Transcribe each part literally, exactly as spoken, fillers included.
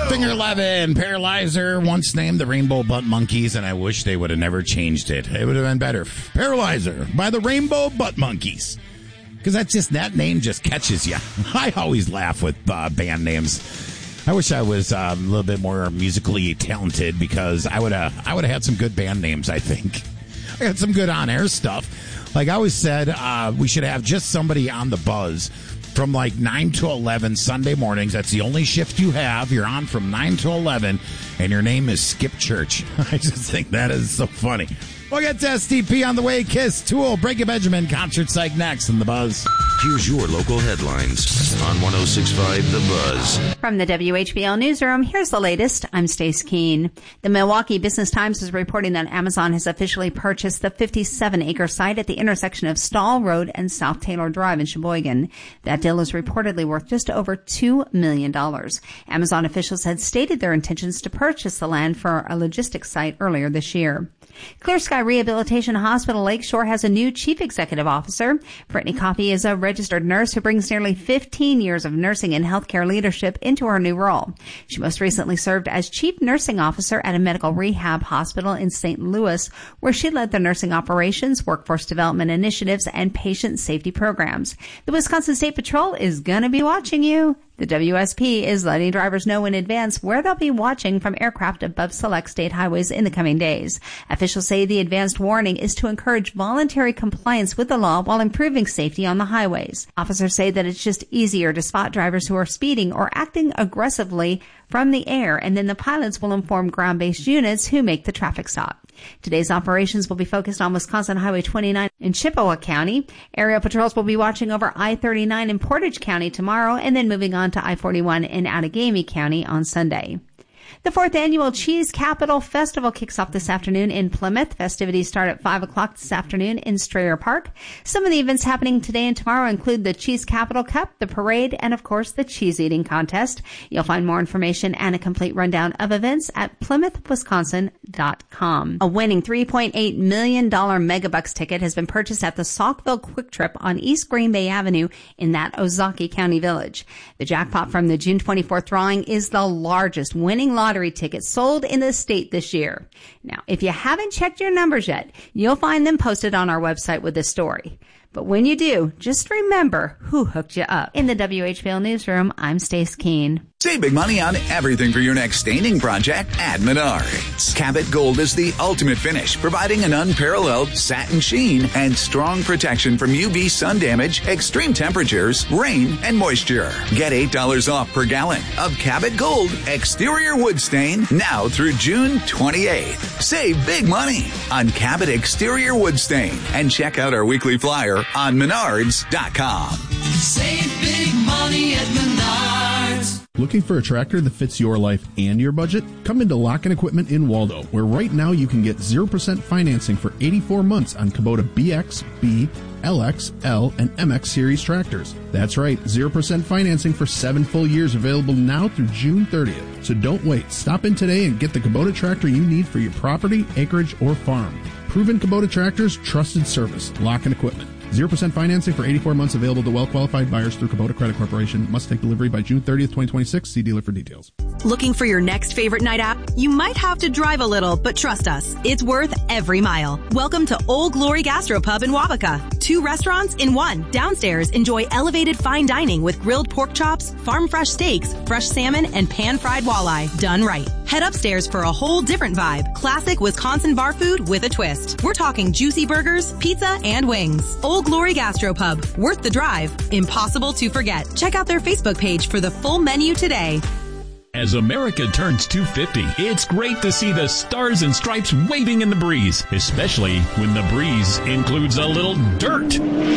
Finger eleven, Paralyzer, once named the Rainbow Butt Monkeys, and I wish they would have never changed it. It would have been better. Paralyzer by the Rainbow Butt Monkeys. Because that's just, that name just catches you. I always laugh with uh, band names. I wish I was uh, a little bit more musically talented, because I would have I would have had some good band names, I think. I had some good on-air stuff. Like I always said, uh, we should have just somebody on the buzz from like nine to eleven Sunday mornings. That's the only shift you have. You're on from nine to eleven, and your name is Skip Church. I just think that is so funny. We'll get to S T P on the way. Kiss, Tool, Breaking Benjamin, Concert Psych next in The Buzz. Here's your local headlines on one oh six point five The Buzz. From the W H B L Newsroom, here's the latest. I'm Stace Keene. The Milwaukee Business Times is reporting that Amazon has officially purchased the fifty-seven acre site at the intersection of Stall Road and South Taylor Drive in Sheboygan. That deal is reportedly worth just over two million dollars. Amazon officials had stated their intentions to purchase the land for a logistics site earlier this year. Clear Sky Rehabilitation Hospital Lakeshore has a new chief executive officer. Brittany Coffey is a registered nurse who brings nearly fifteen years of nursing and healthcare leadership into her new role. She most recently served as chief nursing officer at a medical rehab hospital in Saint Louis, where she led the nursing operations, workforce development initiatives, and patient safety programs. The Wisconsin State Patrol is going to be watching you. The W S P is letting drivers know in advance where they'll be watching from aircraft above select state highways in the coming days. Officials say the advanced warning is to encourage voluntary compliance with the law while improving safety on the highways. Officers say that it's just easier to spot drivers who are speeding or acting aggressively from the air, and then the pilots will inform ground-based units who make the traffic stop. Today's operations will be focused on Wisconsin Highway twenty-nine in Chippewa County. Aerial patrols will be watching over I thirty-nine in Portage County tomorrow, and then moving on to I forty-one in Outagamie County on Sunday. The fourth annual Cheese Capital Festival kicks off this afternoon in Plymouth. Festivities start at five o'clock this afternoon in Strayer Park. Some of the events happening today and tomorrow include the Cheese Capital Cup, the parade, and of course the cheese eating contest. You'll find more information and a complete rundown of events at plymouth wisconsin dot com. A winning three point eight million dollars Megabucks ticket has been purchased at the Saukville Quick Trip on East Green Bay Avenue in that Ozaukee County village. The jackpot from the June twenty-fourth drawing is the largest winning lottery ticket sold in the state this year. Now, if you haven't checked your numbers yet, you'll find them posted on our website with this story. But when you do, just remember who hooked you up. In the W H B L Newsroom, I'm Stace Keene. Save big money on everything for your next staining project at Menards. Cabot Gold is the ultimate finish, providing an unparalleled satin sheen and strong protection from U V sun damage, extreme temperatures, rain, and moisture. Get eight dollars off per gallon of Cabot Gold exterior wood stain now through June twenty-eighth. Save big money on Cabot exterior wood stain and check out our weekly flyer on menards dot com. Save big money at Menards. Looking for a tractor that fits your life and your budget? Come into Lock-In Equipment in Waldo, where right now you can get zero percent financing for eighty-four months on Kubota B X, B, L X, L, and M X series tractors. That's right, zero percent financing for seven full years available now through June thirtieth. So don't wait. Stop in today and get the Kubota tractor you need for your property, acreage, or farm. Proven Kubota tractors, trusted service. Lock-In Equipment. zero percent financing for eighty-four months available to well-qualified buyers through Kubota Credit Corporation. Must take delivery by June thirtieth, twenty twenty-six. See dealer for details. Looking for your next favorite night out? You might have to drive a little, but trust us, it's worth every mile. Welcome to Old Glory Gastropub in Wabaca. Two restaurants in one. Downstairs, enjoy elevated fine dining with grilled pork chops, farm-fresh steaks, fresh salmon, and pan-fried walleye. Done right. Head upstairs for a whole different vibe. Classic Wisconsin bar food with a twist. We're talking juicy burgers, pizza, and wings. Old Glory Gastropub. Worth the drive. Impossible to forget. Check out their Facebook page for the full menu today. As America turns two fifty, it's great to see the stars and stripes waving in the breeze, especially when the breeze includes a little dirt.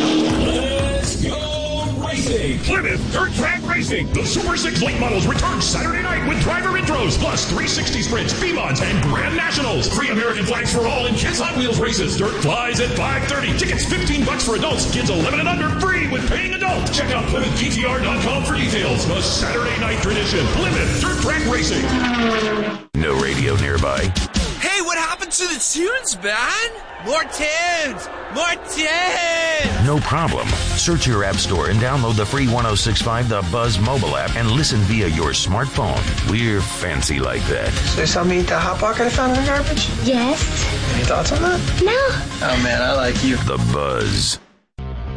Let's go racing! Plymouth Dirt Track Racing! The Super six late models return Saturday night with driver intros, plus three sixty sprints, B-Mods, and Grand Nationals. Free American flags for all and kids Hot Wheels races. Dirt flies at five thirty. Tickets fifteen bucks for adults. Kids eleven and under free with paying adult. Check out Plymouth G T R dot com for details. The Saturday night tradition. Plymouth Dirt Track Racing. No radio nearby. Hey, what happened to the tunes, man. More tunes. More tunes. No problem. Search your app store and download the free one oh six point five The Buzz mobile app and listen via your smartphone. We're fancy like that. So you saw me eat that Hot Pocket I found in the garbage? Yes. Any thoughts on that? No. Oh, man, I like you. The Buzz.